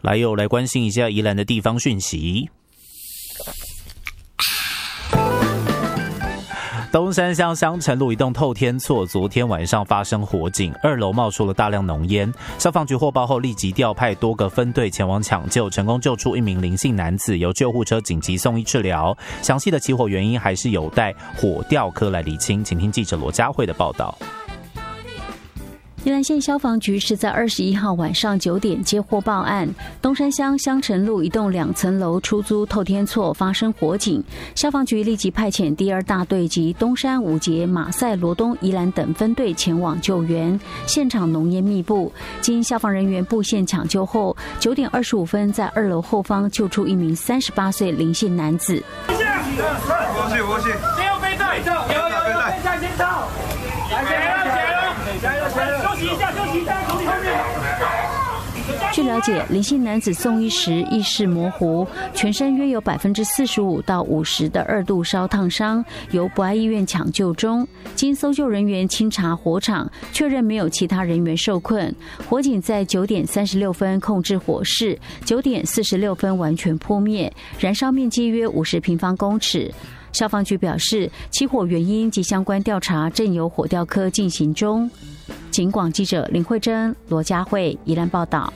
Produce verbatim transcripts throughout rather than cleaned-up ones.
来又来关心一下宜兰的地方讯息。东山乡乡城路一栋透天厝昨天晚上发生火警，二楼冒出了大量浓烟。消防局获报后立即调派多个分队前往抢救，成功救出一名林姓男子，由救护车紧急送医治疗。详细的起火原因还是有待火调科来厘清，请听记者罗佳慧的报道。 宜兰县消防局是在二十一号晚上九点接获报案，东山乡乡城路一栋两层楼出租透天厝发生火警，消防局立即派遣第二大队及东山、五节、马赛、罗东、宜兰等分队前往救援，现场浓烟密布，经消防人员布线抢救后，九点二十五分在二楼后方救出一名三十八岁林姓男子。 过去过去，没有背带，有有有背带先走，来起来了起来了，加油加油，休息一下休息一下，从你后面。 据了解，林姓男子送医时意识模糊，全身约有百分之四十五到五十的二度烧烫伤，由博爱医院抢救中。经搜救人员清查火场，确认没有其他人员受困。火警在九点三十六分控制火势，九点四十六分完全扑灭，燃烧面积约五十平方公尺。消防局表示，起火原因及相关调查正由火调科进行中。警广记者林慧珍、罗佳慧宜兰报道。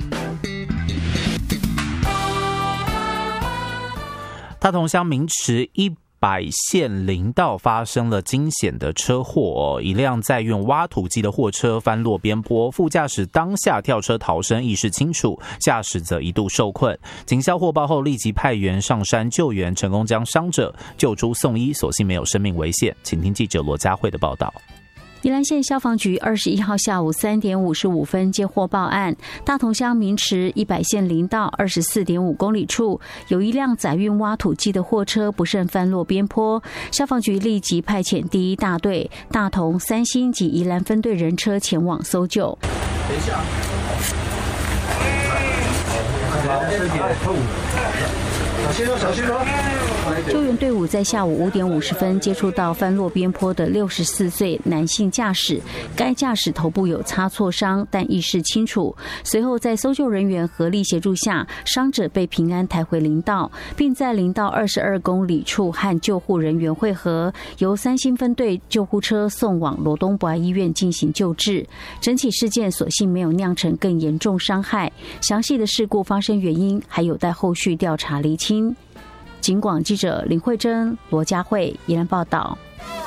大同乡明池一百线林道发生了惊险的车祸、哦、一辆载运挖土机的货车翻落边坡，副驾驶当下跳车逃生，意识清楚，驾驶则一度受困。警消获报后立即派员上山救援，成功将伤者救出送医，所幸没有生命危险。请听记者罗佳慧的报道。 宜兰县消防局二十一号下午三点五十五分接获报案，大同乡明池一百线林道二十四点五公里处有一辆载运挖土机的货车不慎翻落边坡，消防局立即派遣第一大队、大同、三星及宜兰分队人车前往搜救。等一下，小心哦，小心哦！救援队伍在下午五点五十分接触到翻落边坡的六十四岁男性驾驶，该驾驶头部有擦挫伤，但意识清楚。随后在搜救人员合力协助下，伤者被平安抬回林道，并在林道二十二公里处和救护人员会合，由三星分队救护车送往罗东博爱医院进行救治。整起事件所幸没有酿成更严重伤害，详细的事故发生原因还有待后续调查厘清。警广记者林慧珍、罗佳慧宜兰报道。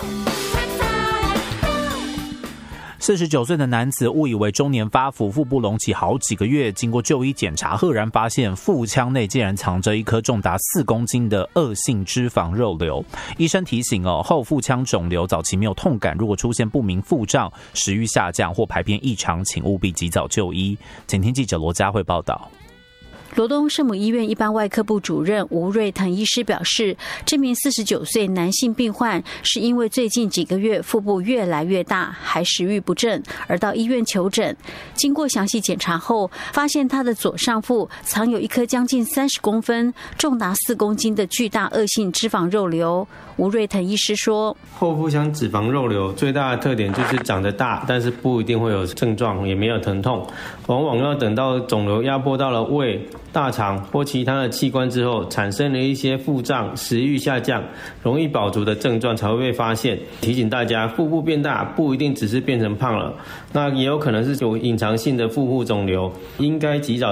四十九岁的男子误以为中年发福，腹部隆起好几个月，经过就医检查，赫然发现腹腔内竟然藏着一颗重达四公斤的恶性脂肪肉瘤。医生提醒哦，后腹腔肿瘤早期没有痛感，如果出现不明腹胀、食欲下降或排便异常，请务必及早就医。请听记者罗佳慧报道。 罗东圣母医院一般外科部主任吴瑞腾医师表示，这名四十九岁男性病患是因为最近几个月腹部越来越大，还食欲不振，而到医院求诊。经过详细检查后，发现他的左上腹藏有一颗将近三十公分、重达四公斤的巨大恶性脂肪肉瘤。吴瑞腾医师说， 后腹腔脂肪肉瘤最大的特点就是长得大，但是不一定会有症状，也没有疼痛，往往要等到肿瘤压迫到了胃、大肠或其他的器官之后，产生了一些腹胀、食欲下降、容易饱足的症状才会被发现。提醒大家，腹部变大不一定只是变成胖了，那也有可能是有隐藏性的腹部肿瘤，应该及早